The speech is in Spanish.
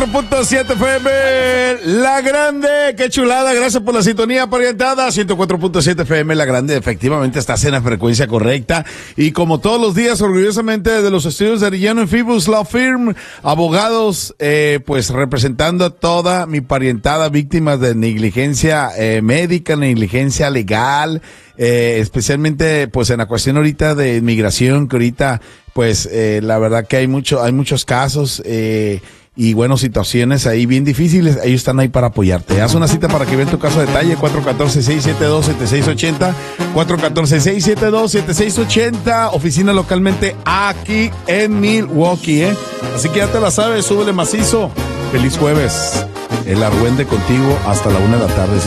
104.7 FM, La Grande, qué chulada, gracias por la sintonía parientada. 104.7 FM, La Grande, efectivamente estás en la frecuencia correcta. Y como todos los días, orgullosamente de los estudios de Arellano & Phoebus Law Firm, abogados, pues representando a toda mi parientada víctimas de negligencia médica, negligencia legal, especialmente pues en la cuestión ahorita de inmigración, que ahorita pues la verdad que hay muchos casos y bueno, situaciones ahí bien difíciles. Ellos están ahí para apoyarte. Haz una cita para que vean tu caso de detalle. 414-672-7680, 414-672-7680, oficina localmente aquí en Milwaukee, así que ya te la sabes, súbele macizo. Feliz jueves, el Argüende contigo hasta la 1 de la tarde.